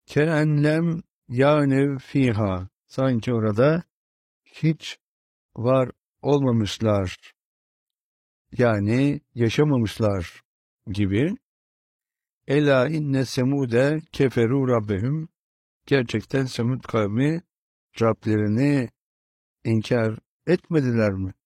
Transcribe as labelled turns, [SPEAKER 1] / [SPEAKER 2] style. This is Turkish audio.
[SPEAKER 1] Ke'enlem yânev fiha. Sanki orada hiç var olmamışlar. Yani yaşamamışlar gibi. Ela inne semude keferu rabbehum. Gerçekten Semud kavmi Rablerini inkar etmediler mi?